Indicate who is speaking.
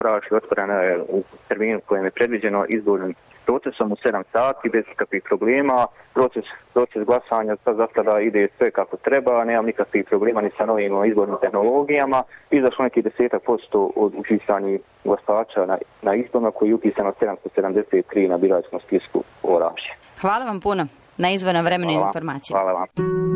Speaker 1: Orašje otvoreno je u terminu kojem je predviđeno izbornim procesom u 7 sati bez nikakvih problema. Proces glasanja za sada ide sve kako treba, nemam nikakvih problema ni sa novim izbornim tehnologijama. Izašlo neki 10% od upisanih glasača na izborima koji je upisano 773 na biračkom spisku Orašje.
Speaker 2: Hvala vam puno na izvornom vremenu informacije.
Speaker 1: Hvala vam.